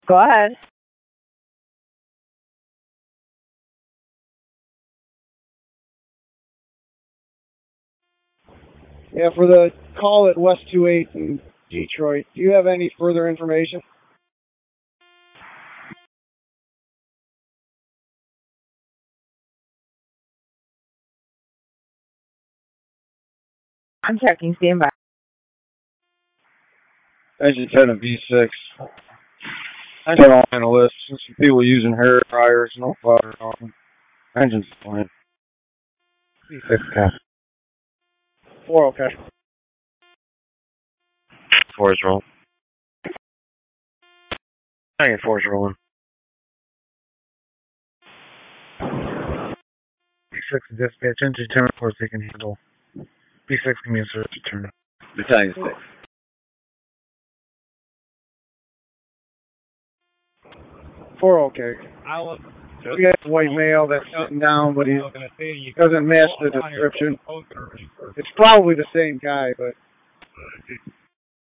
Go ahead. Yeah, for the call at West 28 in Detroit, do you have any further information? I'm checking. Stand by. Engine 10 and V6. Engine on the list. Some people using hair dryers, no fire on them. Engine's fine. V6 cap. 4 okay. 4 is rolling. I think 4 is rolling. V6 dispatch. Engine 10 reports they can handle. V6 can be in search return. Battalion 6. 4 okay. We got the white male that's sitting down, but he doesn't match the description. It's probably the same guy, but